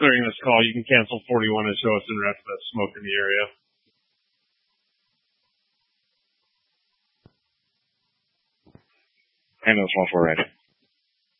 during this call, you can cancel 41 and show us in red for that smoke in the area. And those 1-4 ready.